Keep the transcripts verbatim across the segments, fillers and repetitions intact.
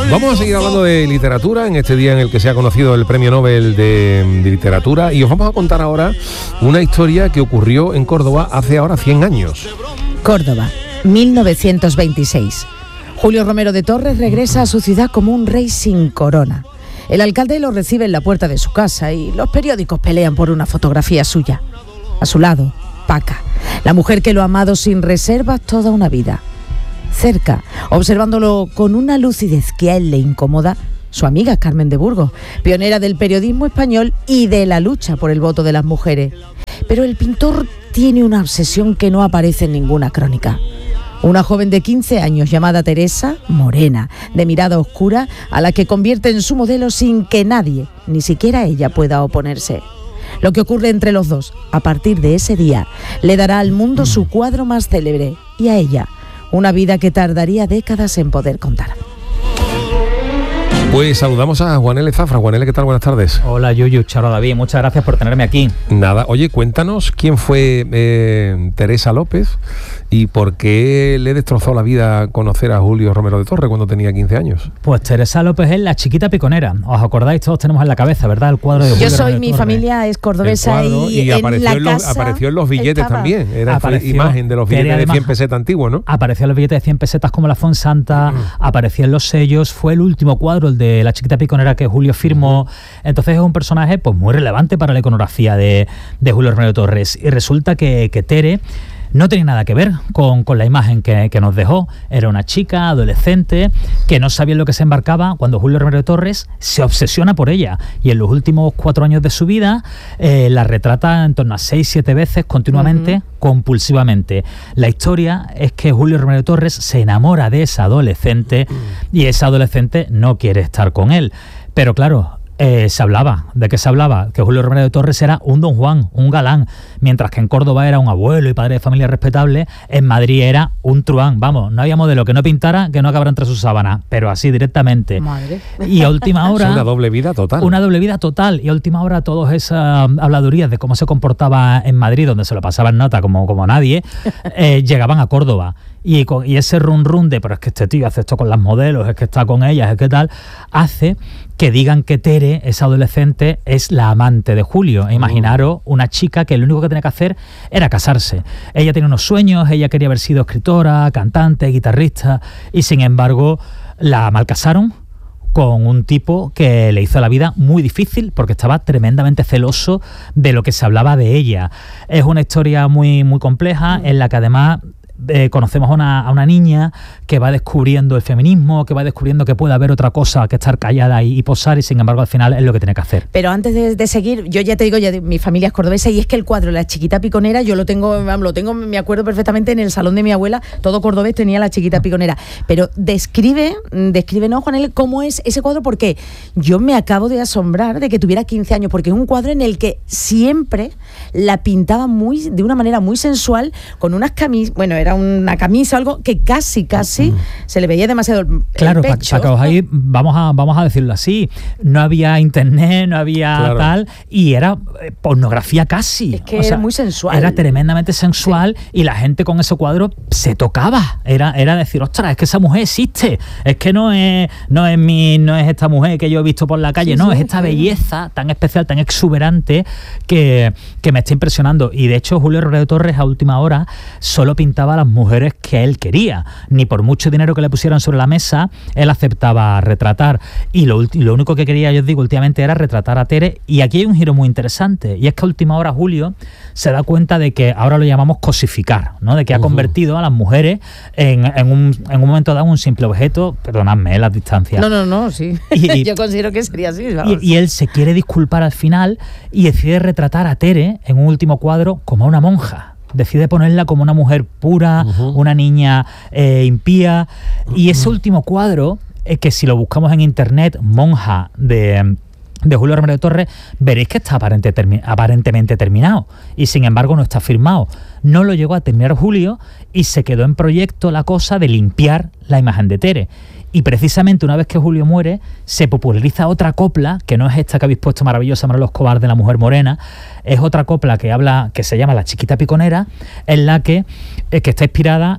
Vamos a seguir hablando de literatura en este día en el que se ha conocido el Premio Nobel de, de Literatura, y os vamos a contar ahora una historia que ocurrió en Córdoba hace ahora cien años. Córdoba, mil novecientos veintiséis. Julio Romero de Torres regresa a su ciudad como un rey sin corona. El alcalde lo recibe en la puerta de su casa y los periódicos pelean por una fotografía suya. A su lado, Paca, la mujer que lo ha amado sin reservas toda una vida. Cerca, observándolo con una lucidez que a él le incomoda, su amiga Carmen de Burgos, pionera del periodismo español y de la lucha por el voto de las mujeres. Pero el pintor tiene una obsesión que no aparece en ninguna crónica. Una joven de quince años llamada Teresa, morena, de mirada oscura, a la que convierte en su modelo sin que nadie, ni siquiera ella, pueda oponerse. Lo que ocurre entre los dos, a partir de ese día, le dará al mundo su cuadro más célebre y a ella una vida que tardaría décadas en poder contar. Pues saludamos a Juan L. Zafra. Juan L., ¿qué tal? Buenas tardes. Hola, Yuyu, Charo David, muchas gracias por tenerme aquí. Nada, oye, cuéntanos quién fue eh, Teresa López y por qué le destrozó la vida conocer a Julio Romero de Torres cuando tenía quince años. Pues Teresa López es la chiquita piconera. ¿Os acordáis? Todos tenemos en la cabeza, ¿verdad? El cuadro de Julio Yo soy, Romero mi Torres. familia es cordobesa cuadro, y, y en apareció, la en los, casa apareció en los billetes estaba. también. Era Apareció, imagen de los billetes además, de cien pesetas antiguos, ¿no? Apareció en los billetes de cien pesetas como la Fonsanta, uh-huh. apareció en los sellos, fue el último cuadro, el de la chiquita piconera que Julio firmó. Uh-huh. Entonces es un personaje pues muy relevante para la iconografía de, de Julio Romero de Torres. Y resulta que, que Tere no tenía nada que ver con, con la imagen que, que nos dejó. Era una chica adolescente que no sabía en lo que se embarcaba cuando Julio Romero de Torres se obsesiona por ella. Y en los últimos cuatro años de su vida eh, la retrata en torno a seis, siete veces continuamente, uh-huh. compulsivamente. La historia es que Julio Romero de Torres se enamora de esa adolescente uh-huh. y esa adolescente no quiere estar con él. Pero claro, Eh, se hablaba, ¿de qué se hablaba? Que Julio Romero de Torres era un don Juan, un galán, mientras que en Córdoba era un abuelo y padre de familia respetable, en Madrid era un truán, vamos, no había modelo que no pintara que no acabara entre sus sábanas, pero así directamente. Madre. Y a última hora... Es una doble vida total. Una doble vida total, y a última hora todas esas habladurías de cómo se comportaba en Madrid, donde se lo pasaba en nota como, como nadie, eh, llegaban a Córdoba. Y, con, y ese run run de, pero es que este tío hace esto con las modelos, es que está con ellas, es que tal, hace que digan que Tere, esa adolescente, es la amante de Julio. Imaginaros una chica que lo único que tenía que hacer era casarse. Ella tenía unos sueños, ella quería haber sido escritora, cantante, guitarrista, y sin embargo la malcasaron con un tipo que le hizo la vida muy difícil porque estaba tremendamente celoso de lo que se hablaba de ella. Es una historia muy, muy compleja en la que además Eh, conocemos a una, a una niña que va descubriendo el feminismo, que va descubriendo que puede haber otra cosa que estar callada y, y posar, y sin embargo al final es lo que tiene que hacer. Pero antes de, de seguir, yo ya te digo, ya de, mi familia es cordobesa, y es que el cuadro La chiquita piconera yo lo tengo, lo tengo, me acuerdo perfectamente, en el salón de mi abuela, todo cordobés tenía La chiquita piconera. Pero describe, descríbenos, Juan L., cómo es ese cuadro, porque yo me acabo de asombrar de que tuviera quince años, porque es un cuadro en el que siempre la pintaba muy, de una manera muy sensual, con unas camisas, bueno, era una camisa o algo que casi, casi mm. se le veía demasiado el, claro, el pecho. Para que os ahí, vamos a, vamos a decirlo así, no había internet, no había claro. tal, y era pornografía casi. Es que o era sea, muy sensual. Era tremendamente sensual, sí. Y la gente con ese cuadro se tocaba. Era, era decir, ostras, es que esa mujer existe, es que no es, no es mi, no es esta mujer que yo he visto por la calle, sí, no, sí, es esta sí. belleza tan especial, tan exuberante que, que me está impresionando. Y de hecho Julio Romero de Torres a última hora solo pintaba a las mujeres que él quería, ni por mucho dinero que le pusieran sobre la mesa él aceptaba retratar, y lo, lo único que quería, yo os digo, últimamente era retratar a Tere. Y aquí hay un giro muy interesante, y es que a última hora Julio se da cuenta de que ahora lo llamamos cosificar, ¿no? De que ha uh-huh. convertido a las mujeres en, en, un, en un momento dado un simple objeto, perdonadme, ¿eh? Las distancias. No, no, no, sí, y, yo considero que sería así, vamos. Y, y él se quiere disculpar al final y decide retratar a Tere en un último cuadro como a una monja. Decide ponerla como una mujer pura, uh-huh. una niña eh, impía. Uh-huh. Y ese último cuadro, eh, que si lo buscamos en internet, monja de, de Julio Romero de Torres, veréis que está aparente, termi- aparentemente terminado. Y sin embargo no está firmado. No lo llegó a terminar Julio y se quedó en proyecto la cosa de limpiar la imagen de Tere. Y precisamente una vez que Julio muere, se populariza otra copla, que no es esta que habéis puesto maravillosa, Manolo Escobar, de la mujer morena, es otra copla que habla, que se llama La chiquita piconera, en la que, eh, que está inspirada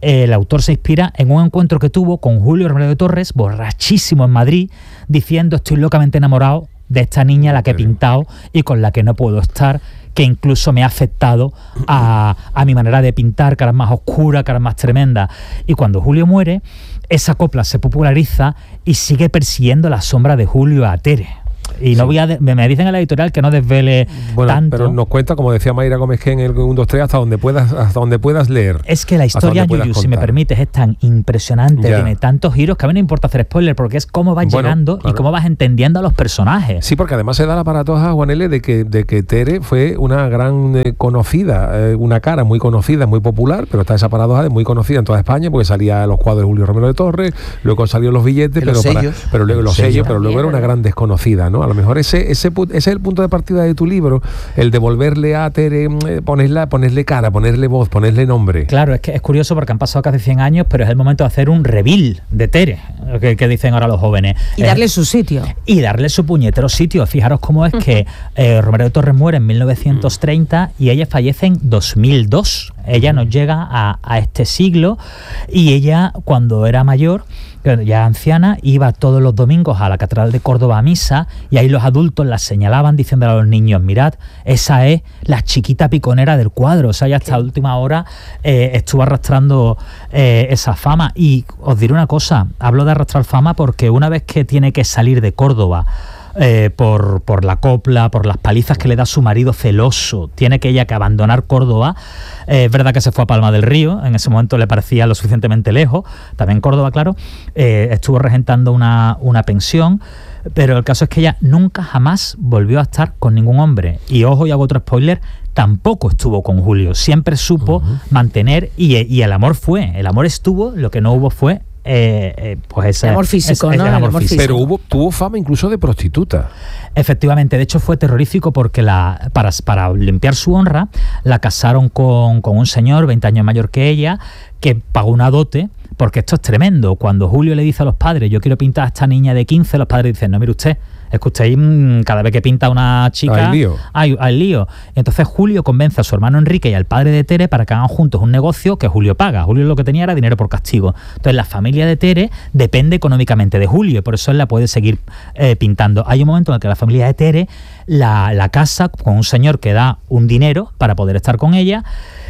el autor se inspira en un encuentro que tuvo con Julio Romero de Torres, borrachísimo en Madrid, diciendo: estoy locamente enamorado de esta niña a la que he pintado y con la que no puedo estar, que incluso me ha afectado a, a mi manera de pintar, caras más oscuras, caras más tremendas. Y cuando Julio muere, esa copla se populariza y sigue persiguiendo la sombra de Julio a Tere. Y no sí. voy a de, me dicen en la editorial que no desvele bueno, tanto. Pero nos cuenta, como decía Mayra Gómez, que en el uno, dos, tres, hasta donde puedas, hasta donde puedas leer. Es que la historia, Yuyu, si me permites, es tan impresionante, ya. tiene tantos giros que a mí no importa hacer spoiler, porque es cómo vas bueno, llegando claro. y cómo vas entendiendo a los personajes. Sí, porque además se da la paratoja, Juan L., de que, de que Tere fue una gran eh, conocida, eh, una cara muy conocida, muy popular, pero está esa paradoja de muy conocida en toda España, porque salía los cuadros de Julio Romero de Torres, luego salieron los billetes, pero, los para, pero luego los sellos, pero luego era una gran desconocida, ¿no? A lo mejor ese, ese Ese, ese es el punto de partida de tu libro, el devolverle a Tere, eh, ponerle, ponerle cara, ponerle voz, ponerle nombre. Claro, es que es curioso porque han pasado casi cien años, pero es el momento de hacer un reveal de Tere, que, que dicen ahora los jóvenes. Y eh, darle su sitio. Y darle su puñetero sitio. Fijaros cómo es que eh, Romero de Torres muere en mil novecientos treinta y ella fallece en dos mil dos. Ella nos llega a, a este siglo y ella, cuando era mayor, ya anciana, iba todos los domingos a la Catedral de Córdoba a misa y ahí los adultos la señalaban diciéndole a los niños: mirad, esa es la chiquita piconera del cuadro. O sea, ya hasta última hora eh, estuvo arrastrando eh, esa fama. Y os diré una cosa, hablo de arrastrar fama porque una vez que tiene que salir de Córdoba Eh, por, por la copla, por las palizas que le da su marido celoso, tiene que ella que abandonar Córdoba. Eh, es verdad que se fue a Palma del Río, en ese momento le parecía lo suficientemente lejos, también Córdoba, claro, eh, estuvo regentando una, una pensión, pero el caso es que ella nunca jamás volvió a estar con ningún hombre. Y ojo, y hago otro spoiler, tampoco estuvo con Julio, siempre supo uh-huh. mantener, y, y el amor fue, el amor estuvo, lo que no hubo fue Eh, eh, pues ese el amor físico, es, ¿no? es el amor el amor físico. Pero hubo, tuvo fama incluso de prostituta. Efectivamente, de hecho fue terrorífico porque la, para, para limpiar su honra la casaron con, con un señor veinte años mayor que ella, que pagó una dote, porque esto es tremendo. Cuando Julio le dice a los padres: yo quiero pintar a esta niña de quince, los padres dicen: no, mire usted, es que usted mmm, cada vez que pinta a una chica hay lío. Hay, hay lío. Entonces Julio convence a su hermano Enrique y al padre de Tere para que hagan juntos un negocio que Julio paga. Julio lo que tenía era dinero por castigo. Entonces la familia de Tere depende económicamente de Julio y por eso él la puede seguir eh, pintando. Hay un momento en el que la familia de Tere la, la casa con un señor que da un dinero para poder estar con ella.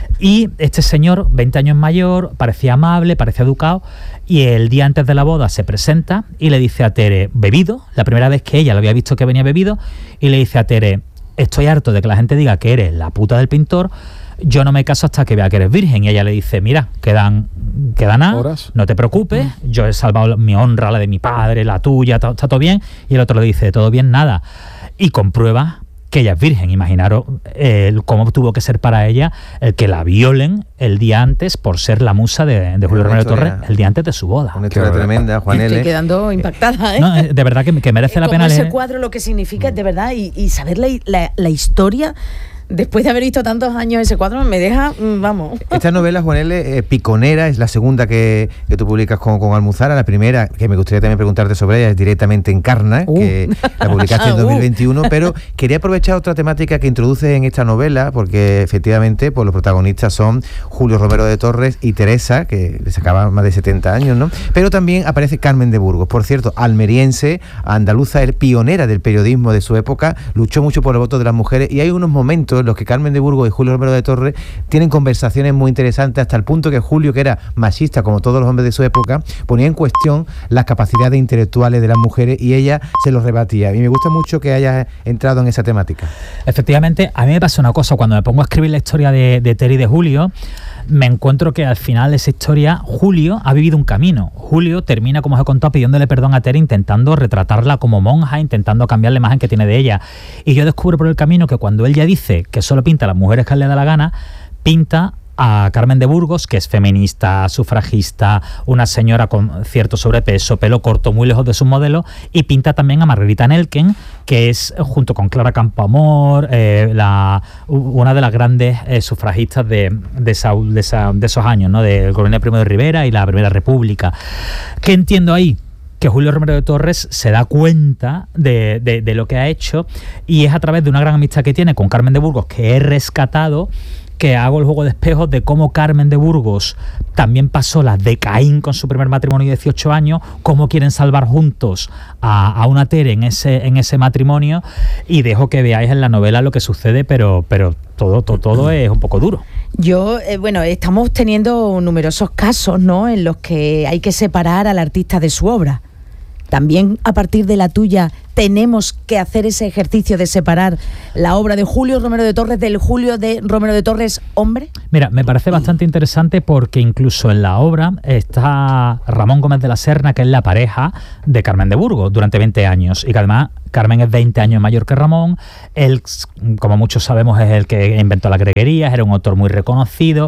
Y este señor, veinte años mayor, parecía amable, parecía educado, y el día antes de la boda se presenta y le dice a Tere, bebido, la primera vez que ella lo había visto que venía bebido, y le dice a Tere: estoy harto de que la gente diga que eres la puta del pintor, yo no me caso hasta que vea que eres virgen. Y ella le dice: mira, quedan, quedan nada, no te preocupes, yo he salvado mi honra, la de mi padre, la tuya, está, está todo bien. Y el otro le dice: todo bien, nada. Y comprueba que ella es virgen. Imaginaros eh, cómo tuvo que ser para ella el que la violen el día antes por ser la musa de, de Julio Romero de Torres el día antes de su boda. Una historia tremenda, Juan L. Estoy quedando impactada, ¿eh? No, de verdad que, que merece la pena leer. Ese cuadro lo que significa, de verdad, y, y saber la, la, la historia. Después de haber visto tantos años ese cuadro, me deja, vamos. Esta novela, Juan L., eh, Piconera, es la segunda que, que tú publicas con, con Almuzara. La primera, que me gustaría también preguntarte sobre ella, es directamente Encarna, uh. que la publicaste en dos mil veintiuno, uh. pero quería aprovechar otra temática que introduces en esta novela, porque efectivamente pues, los protagonistas son Julio Romero de Torres y Teresa, que le sacaba más de setenta años, ¿no? Pero también aparece Carmen de Burgos, por cierto, almeriense, andaluza, pionera del periodismo de su época, luchó mucho por el voto de las mujeres, y hay unos momentos en los que Carmen de Burgos y Julio Romero de Torres tienen conversaciones muy interesantes, hasta el punto que Julio, que era machista como todos los hombres de su época, ponía en cuestión las capacidades intelectuales de las mujeres y ella se los rebatía. Y me gusta mucho que hayas entrado en esa temática. Efectivamente, a mí me pasa una cosa, cuando me pongo a escribir la historia de, de Tere y de Julio, me encuentro que al final de esa historia Julio ha vivido un camino. Julio termina, como os he contado, pidiéndole perdón a Tere, intentando retratarla como monja, intentando cambiar la imagen que tiene de ella. Y yo descubro por el camino que cuando él ya dice que solo pinta a las mujeres que le da la gana, pinta a Carmen de Burgos, que es feminista, sufragista, una señora con cierto sobrepeso, pelo corto, muy lejos de sus modelos, y pinta también a Margarita Nelken, que es, junto con Clara Campoamor, eh, la, una de las grandes eh, sufragistas de, de, esa, de, esa, de esos años, ¿no? Del gobierno de Primo de Rivera y la Primera República. ¿Qué entiendo ahí? Que Julio Romero de Torres se da cuenta de, de, de lo que ha hecho, y es a través de una gran amistad que tiene con Carmen de Burgos, que he rescatado, que hago el juego de espejos de cómo Carmen de Burgos también pasó la de Caín con su primer matrimonio de dieciocho años, cómo quieren salvar juntos a, a una Tere en ese, en ese matrimonio, y dejo que veáis en la novela lo que sucede, pero, pero todo, todo, todo es un poco duro. Yo, eh, bueno, estamos teniendo numerosos casos, ¿no?, en los que hay que separar al artista de su obra. También a partir de la tuya tenemos que hacer ese ejercicio de separar la obra de Julio Romero de Torres del Julio de Romero de Torres hombre. Mira, me parece bastante interesante porque incluso en la obra está Ramón Gómez de la Serna, que es la pareja de Carmen de Burgos durante veinte años, y que además Carmen es veinte años mayor que Ramón. Él, como muchos sabemos, es el que inventó las greguerías, era un autor muy reconocido.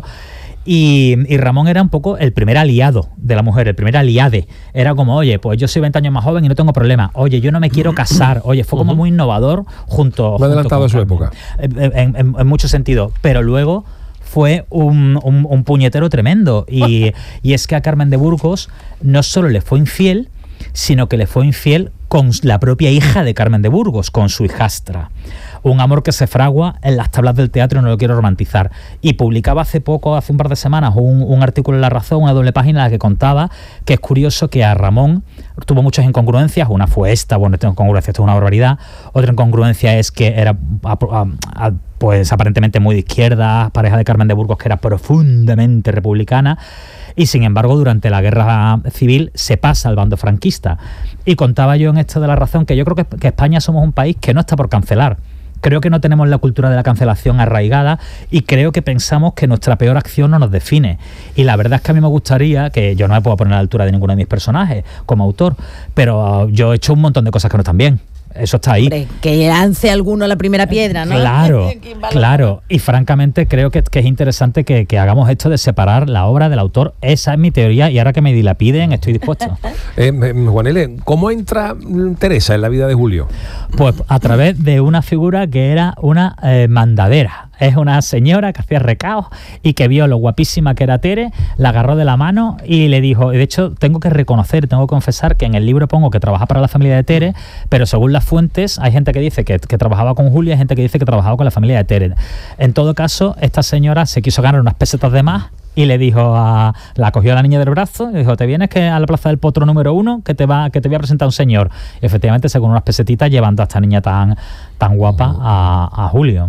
Y, y Ramón era un poco el primer aliado de la mujer, el primer aliade. Era como, oye, pues yo soy veinte años más joven y no tengo problema. Oye, yo no me quiero casar. Oye, fue como muy innovador junto... Muy adelantado a su época. En, en, en, en mucho sentido. Pero luego fue un, un, un puñetero tremendo. Y, y es que a Carmen de Burgos no solo le fue infiel, sino que le fue infiel con la propia hija de Carmen de Burgos, con su hijastra. Un amor que se fragua en las tablas del teatro, y no lo quiero romantizar. Y publicaba hace poco, hace un par de semanas, un, un artículo en La Razón, una doble página, en la que contaba que es curioso que a Ramón tuvo muchas incongruencias. Una fue esta, bueno, esta incongruencia, esto es una barbaridad. Otra incongruencia es que era a, a, a, pues aparentemente muy de izquierda, pareja de Carmen de Burgos, que era profundamente republicana. Y sin embargo, durante la guerra civil se pasa al bando franquista. Y contaba yo en esto de La Razón que yo creo que, que España somos un país que no está por cancelar. Creo que no tenemos la cultura de la cancelación arraigada, y creo que pensamos que nuestra peor acción no nos define. Y la verdad es que a mí me gustaría, que yo no me puedo poner a la altura de ninguno de mis personajes como autor, pero uh, yo he hecho un montón de cosas que no están bien. Eso está ahí. Hombre, que lance alguno la primera piedra, ¿no? Claro, claro. Y francamente creo que, que es interesante que, que hagamos esto de separar la obra del autor. Esa es mi teoría, y ahora que me dilapiden estoy dispuesto. eh, Juan L., ¿cómo entra Teresa en la vida de Julio? Pues a través de una figura que era una eh, mandadera. Es una señora que hacía recaos y que vio lo guapísima que era Tere, la agarró de la mano y le dijo, y de hecho tengo que reconocer, tengo que confesar que en el libro pongo que trabaja para la familia de Tere, pero según las fuentes hay gente que dice que, que trabajaba con Julio y hay gente que dice que trabajaba con la familia de Tere. En todo caso, esta señora se quiso ganar unas pesetas de más y le dijo a, la cogió a la niña del brazo y le dijo, te vienes que a la plaza del Potro número uno, que te va que te voy a presentar un señor. Y efectivamente se con unas pesetitas llevando a esta niña tan, tan guapa a, a Julio.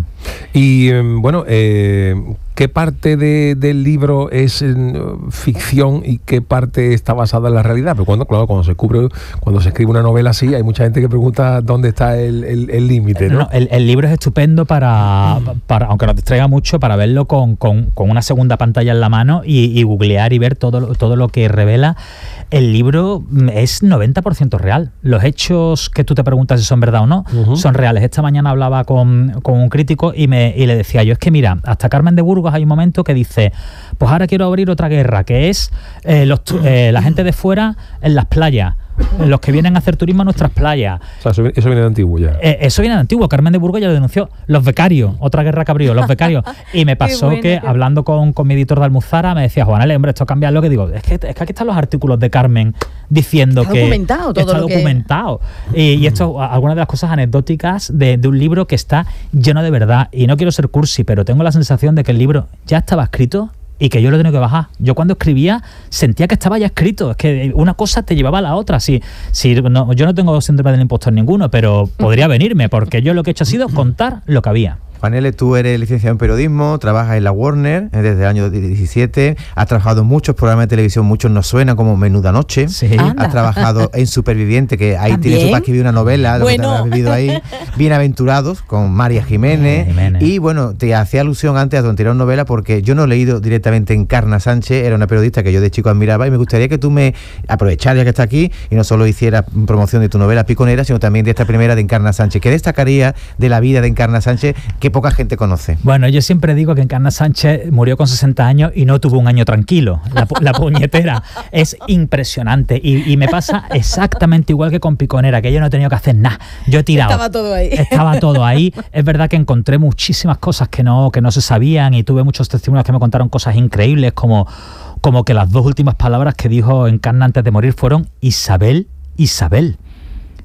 Y bueno, eh, ¿qué parte de, del libro es eh, ficción y qué parte está basada en la realidad? Pero cuando, claro, cuando se cubre, cuando se escribe una novela así, hay mucha gente que pregunta dónde está el límite, ¿no? No, el, el libro es estupendo para, para, aunque nos distraiga mucho, para verlo con, con, con una segunda pantalla en la mano y, y googlear y ver todo, todo lo que revela. El libro es noventa por ciento real. Los hechos que tú te preguntas si son verdad o no, uh-huh. son reales. Esta mañana hablaba con, con un crítico y, me, y le decía yo, es que mira, hasta Carmen de Burgos hay un momento que dice, pues ahora quiero abrir otra guerra, que es eh, los, eh, la gente de fuera en las playas, los que vienen a hacer turismo a nuestras playas. O sea, eso, eso viene de antiguo ya. Eh, eso viene de antiguo. Carmen de Burgos ya lo denunció. Los becarios, otra guerra que abrió, los becarios. Y me pasó bueno, que, qué... hablando con, con mi editor de Almuzara, me decía, Juan L., hombre, esto cambia lo que digo. Es que, es que aquí están los artículos de Carmen diciendo está que... Documentado, todo está lo documentado. Que... Y, y esto, algunas de las cosas anecdóticas de, de un libro que está lleno de verdad. Y no quiero ser cursi, pero tengo la sensación de que el libro ya estaba escrito y que yo lo tengo que bajar. Yo cuando escribía sentía que estaba ya escrito. Es que una cosa te llevaba a la otra. Sí, sí, no, yo no tengo síndrome del impostor ninguno, pero podría venirme, porque yo lo que he hecho ha sido contar lo que había. Juan L., tú eres licenciado en periodismo, trabajas en la Warner desde el año diecisiete, has trabajado en muchos programas de televisión, muchos nos suenan como Menuda Noche, sí. Has trabajado en Superviviente, que ahí ¿También? tienes tú para escribir una novela, bueno. lo que te has vivido ahí, Bienaventurados, con María Jiménez, Jiménez, y bueno, te hacía alusión antes a tu anterior novela, porque yo no he leído directamente Encarna Sánchez, era una periodista que yo de chico admiraba, y me gustaría que tú me aprovecharas ya que está aquí, y no solo hicieras promoción de tu novela Piconera, sino también de esta primera de Encarna Sánchez. ¿Qué destacaría de la vida de Encarna Sánchez que poca gente conoce? Bueno, yo siempre digo que Encarna Sánchez murió con sesenta años y no tuvo un año tranquilo. La, la puñetera es impresionante y, y me pasa exactamente igual que con Piconera, que yo no he tenido que hacer nada. Yo he tirado. Estaba todo ahí. Estaba todo ahí. Es verdad que encontré muchísimas cosas que no, que no se sabían y tuve muchos testimonios que me contaron cosas increíbles, como, como que las dos últimas palabras que dijo Encarna antes de morir fueron Isabel, Isabel.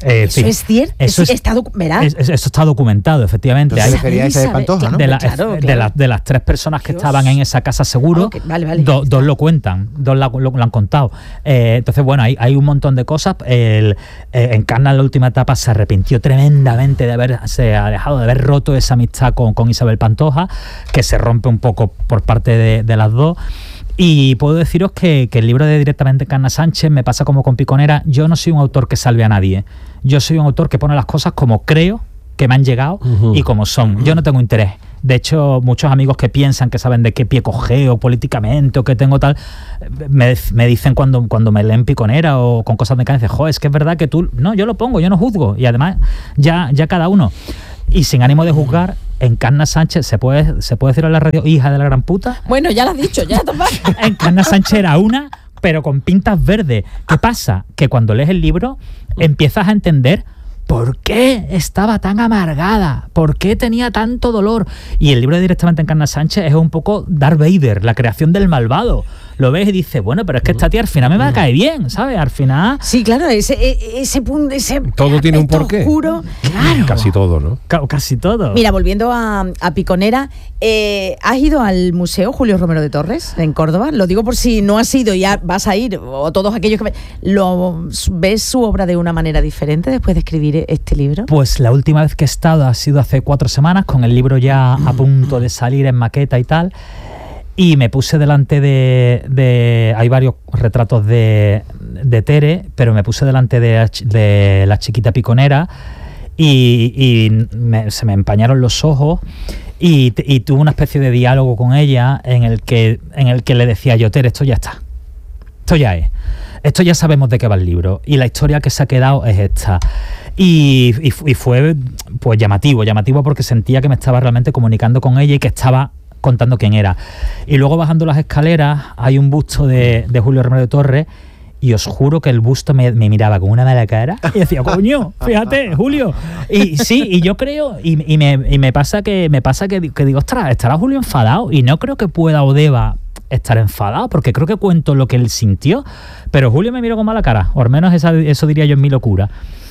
Eh, eso sí, es cierto, eso, es, está, docu- es, eso está documentado, efectivamente. Entonces, Hay, refería a esa de Pantoja, ¿no? De, la, claro, de, claro. la, de las tres personas que Dios. estaban en esa casa seguro, Ah, okay. vale, vale. do, dos lo cuentan, dos la, lo, lo han contado. Eh, entonces, bueno, hay, hay un montón de cosas. El, eh, Encarna en la última etapa se arrepintió tremendamente de haberse alejado, de haber roto esa amistad con, con Isabel Pantoja, que se rompe un poco por parte de, de las dos. Y puedo deciros que, que el libro de Directamente Encarna Sánchez me pasa como con Piconera. Yo no soy un autor que salve a nadie. Yo soy un autor que pone las cosas como creo que me han llegado uh-huh. y como son. Yo no tengo interés. De hecho, muchos amigos que piensan que saben de qué pie cogeo políticamente o que tengo tal, me, me dicen cuando, cuando me leen Piconera o con cosas de cáncer, jo, es que es verdad que tú... No, yo lo pongo, yo no juzgo. Y además, ya, ya cada uno... Y sin ánimo de juzgar, Encarna Sánchez, ¿se puede, ¿se puede decir en la radio hija de la gran puta? Bueno, ya lo has dicho, ya te pasa. Encarna Sánchez era una, pero con pintas verdes. ¿Qué pasa? Que cuando lees el libro empiezas a entender por qué estaba tan amargada, por qué tenía tanto dolor. Y el libro de Directamente Encarna Sánchez es un poco Darth Vader, la creación del malvado. Lo ves y dices, bueno, pero es que esta tía al final me va a caer bien, ¿sabes? Al final... Sí, claro, ese, ese punto... Ese todo tiene un porqué. Oscuro, claro. Casi todo, ¿no? C- casi todo. Mira, volviendo a, a Piconera, eh, ¿has ido al Museo Julio Romero de Torres en Córdoba? Lo digo por si no has ido y ya vas a ir, o todos aquellos que... ¿Lo ves su obra de una manera diferente después de escribir este libro? Pues la última vez que he estado ha sido hace cuatro semanas, con el libro ya a punto de salir en maqueta y tal. Y me puse delante de, de... Hay varios retratos de, de Tere, pero me puse delante de, de la chiquita Piconera y, y me, se me empañaron los ojos y, y tuve una especie de diálogo con ella en el que, en el que le decía yo, Tere, esto ya está. Esto ya es. Esto ya sabemos de qué va el libro. Y la historia que se ha quedado es esta. Y, y, y fue pues llamativo, llamativo porque sentía que me estaba realmente comunicando con ella y que estaba contando quién era. Y luego bajando las escaleras hay un busto de, de Julio Romero de Torres y os juro que el busto me, me miraba con una mala cara y decía, coño, fíjate, Julio. Y sí, y yo creo, y, y, me, y me pasa que me pasa que, que digo, ostras, estará Julio enfadado y no creo que pueda o deba estar enfadado porque creo que cuento lo que él sintió, pero Julio me miró con mala cara, o al menos esa, eso diría yo en mi locura.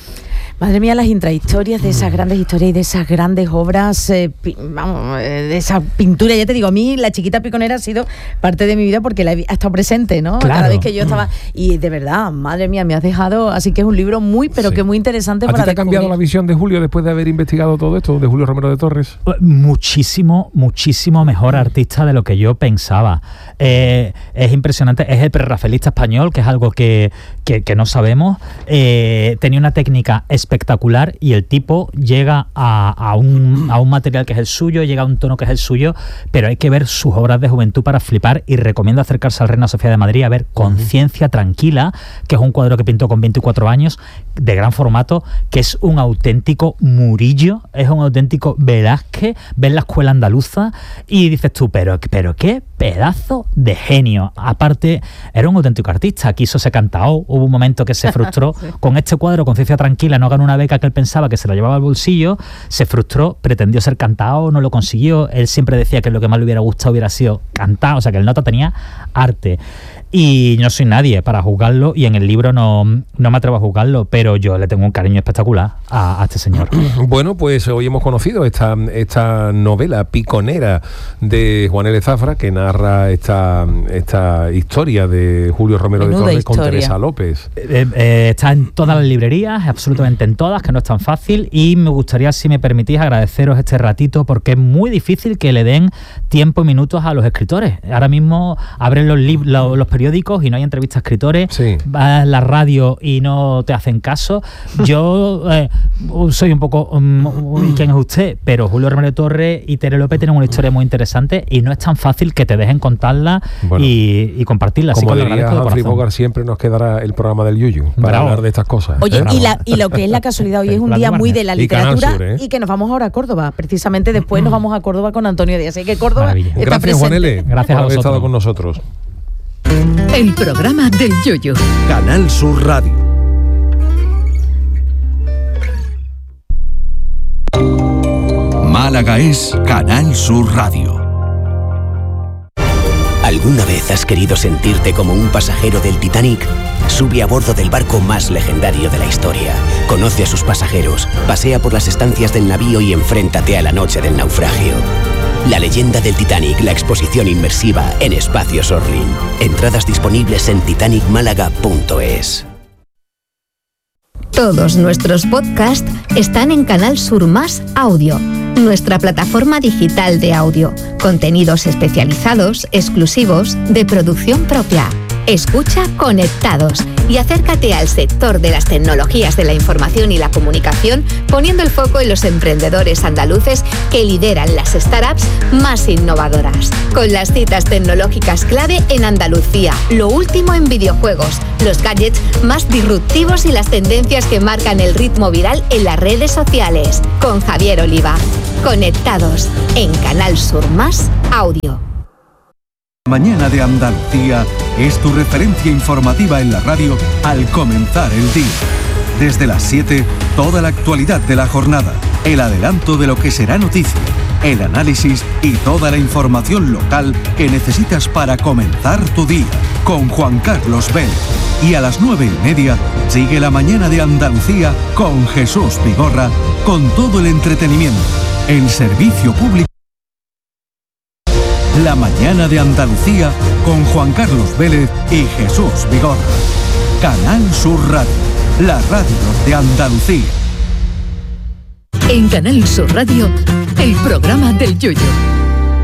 Madre mía, las intrahistorias de esas grandes historias y de esas grandes obras, eh, pi, vamos, eh, de esa pintura. Ya te digo, a mí la chiquita Piconera ha sido parte de mi vida porque la he, ha estado presente, ¿no? Claro. Cada vez que yo estaba... Y de verdad, madre mía, me has dejado... Así que es un libro muy, pero sí. que muy interesante ¿A para ti te ha cambiado la visión de Julio después de haber investigado todo esto, de Julio Romero de Torres? Muchísimo, muchísimo mejor artista de lo que yo pensaba. Eh, es impresionante, es el prerrafaelista español, que es algo que, que, que no sabemos. Eh, tenía una técnica espectacular y el tipo llega a, a, un, a un material que es el suyo, llega a un tono que es el suyo, pero hay que ver sus obras de juventud para flipar y recomiendo acercarse al Reina Sofía de Madrid a ver Conciencia Tranquila, que es un cuadro que pintó con veinticuatro años, de gran formato, que es un auténtico Murillo, es un auténtico Velázquez, ves la escuela andaluza y dices tú, pero, pero qué pedazo de genio. Aparte, era un auténtico artista, quiso ser cantao, hubo un momento que se frustró sí. con este cuadro, Conciencia Tranquila, no ganó una beca que él pensaba que se la llevaba al bolsillo, se frustró, pretendió ser cantao, no lo consiguió, él siempre decía que lo que más le hubiera gustado hubiera sido cantar, o sea que el nota tenía arte. Y no soy nadie para juzgarlo y en el libro no, no me atrevo a juzgarlo, pero yo le tengo un cariño espectacular a, a este señor. Bueno, pues hoy hemos conocido esta, esta novela Piconera de Juan L. Zafra, que narra esta, esta historia de Julio Romero Menuda de Torres historia. con Teresa López. Eh, eh, está en todas las librerías, absolutamente en todas, que no es tan fácil, y me gustaría, si me permitís, agradeceros este ratito porque es muy difícil que le den tiempo y minutos a los escritores. Ahora mismo abren los, li- los, los periódicos y no hay entrevistas a escritores, sí. vas a la radio y no te hacen caso. Yo eh, soy un poco um, ¿quién es usted? Pero Julio Romero de Torres y Tere López tienen una historia muy interesante y no es tan fácil que te dejen contarla bueno, y, y compartirla. Como diría Humphrey Bogart, siempre nos quedará el programa del Yuyu para Bravo. hablar de estas cosas. Oye, ¿eh? y, la, y lo que es la casualidad, hoy es un día muy de la literatura y, Sur, ¿eh? y que nos vamos ahora a Córdoba. Precisamente después nos vamos a Córdoba con Antonio Díaz. Así que Córdoba Maravilla. está Gracias, presente. Juan L. Gracias por a haber vosotros. estado con nosotros. El programa del Yoyo. Canal Sur Radio. Málaga es Canal Sur Radio. ¿Alguna vez has querido sentirte como un pasajero del Titanic? Sube a bordo del barco más legendario de la historia. Conoce a sus pasajeros, pasea por las estancias del navío y enfréntate a la noche del naufragio. La leyenda del Titanic, la exposición inmersiva en Espacios Orlin. Entradas disponibles en titanic málaga punto es. Todos nuestros podcasts están en Canal Sur Más Audio, nuestra plataforma digital de audio. Contenidos especializados, exclusivos, de producción propia. Escucha Conectados y acércate al sector de las tecnologías de la información y la comunicación, poniendo el foco en los emprendedores andaluces que lideran las startups más innovadoras. Con las citas tecnológicas clave en Andalucía, lo último en videojuegos, los gadgets más disruptivos y las tendencias que marcan el ritmo viral en las redes sociales. Con Javier Oliva. Conectados en Canal Sur Más Audio. Mañana de Andalucía es tu referencia informativa en la radio al comenzar el día. Desde las siete, toda la actualidad de la jornada, el adelanto de lo que será noticia, el análisis y toda la información local que necesitas para comenzar tu día, con Juan Carlos Vélez. Y a las nueve y media, sigue la Mañana de Andalucía con Jesús Vigorra, con todo el entretenimiento, en servicio público. La Mañana de Andalucía con Juan Carlos Vélez y Jesús Vigorra. Canal Sur Radio, la radio de Andalucía. En Canal Sur Radio, el programa del Yoyo.